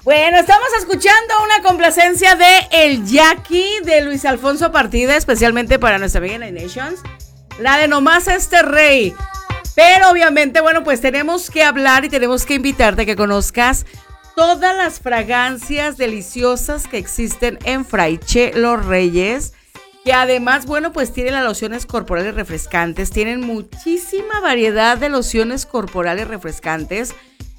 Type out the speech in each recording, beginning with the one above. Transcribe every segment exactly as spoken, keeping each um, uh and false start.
Bueno, estamos escuchando una complacencia de El Jackie de Luis Alfonso Partida, especialmente para nuestra amiga Nine Nations, la de Nomás Este Rey. Pero obviamente, bueno, pues tenemos que hablar y tenemos que invitarte a que conozcas todas las fragancias deliciosas que existen en Fraiche Los Reyes, que además, bueno, pues tienen las lociones corporales refrescantes, tienen muchísima variedad de lociones corporales refrescantes.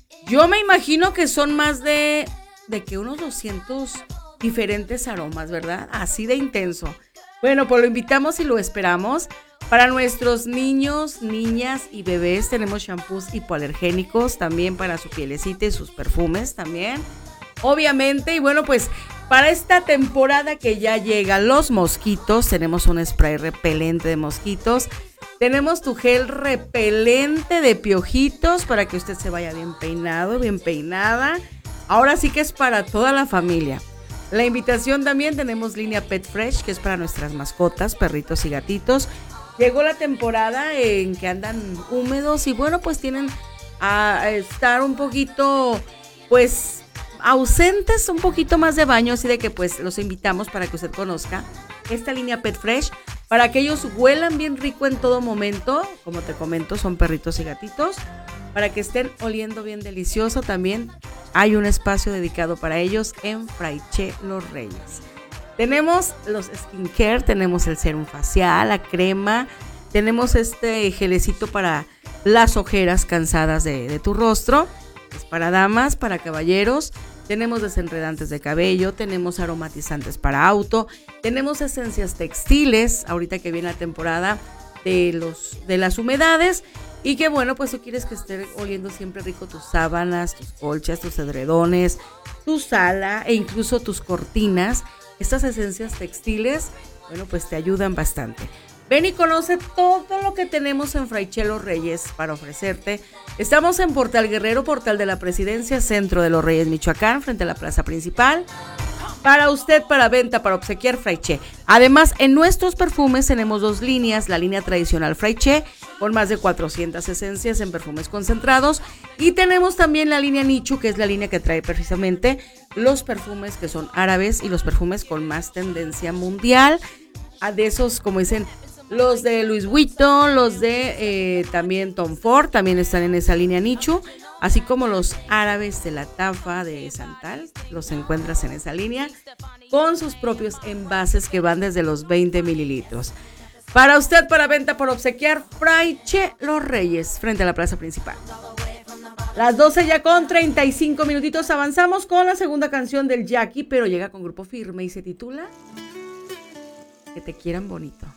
Yo me imagino que son más de, de que unos doscientos diferentes aromas, ¿verdad? Así de intenso. Bueno, pues lo invitamos y lo esperamos. Para nuestros niños, niñas y bebés tenemos shampoos hipoalergénicos también para su pielecita y sus perfumes también. Obviamente, y bueno, pues para esta temporada que ya llega, los mosquitos, tenemos un spray repelente de mosquitos. Tenemos tu gel repelente de piojitos para que usted se vaya bien peinado, bien peinada. Ahora sí que es para toda la familia. La invitación también, tenemos línea Pet Fresh, que es para nuestras mascotas, perritos y gatitos. Llegó la temporada en que andan húmedos y bueno, pues tienen a estar un poquito, pues, ausentes, un poquito más de baño, así de que pues los invitamos para que usted conozca esta línea Pet Fresh, para que ellos huelan bien rico en todo momento. Como te comento, son perritos y gatitos, para que estén oliendo bien delicioso. También hay un espacio dedicado para ellos en Fraiche Los Reyes. Tenemos los skincare, tenemos el serum facial, la crema, tenemos este gelecito para las ojeras cansadas de, de tu rostro. Es para damas, para caballeros. Tenemos desenredantes de cabello, tenemos aromatizantes para auto, tenemos esencias textiles, ahorita que viene la temporada de, los, de las humedades, y que bueno, pues tú quieres que esté oliendo siempre rico tus sábanas, tus colchas, tus edredones, tu sala e incluso tus cortinas. Estas esencias textiles, bueno, pues te ayudan bastante. Ven y conoce todo lo que tenemos en Fraiche Los Reyes para ofrecerte. Estamos en Portal Guerrero, Portal de la Presidencia, Centro de Los Reyes, Michoacán, frente a la plaza principal. Para usted, para venta, para obsequiar Fraiche. Además, en nuestros perfumes tenemos dos líneas. La línea tradicional Fraiche, con más de cuatrocientas esencias en perfumes concentrados. Y tenemos también la línea Nichu, que es la línea que trae precisamente los perfumes que son árabes y los perfumes con más tendencia mundial. De esos, como dicen, los de Louis Vuitton, los de eh, también Tom Ford, también están en esa línea Nichu, así como los árabes de la Tafa de Santal, los encuentras en esa línea, con sus propios envases que van desde los veinte mililitros. Para usted, para venta, por obsequiar, Fraiche Los Reyes, frente a la plaza principal. Las doce ya con treinta y cinco minutitos, avanzamos con la segunda canción del Jackie, pero llega con Grupo Firme y se titula Que te quieran bonito.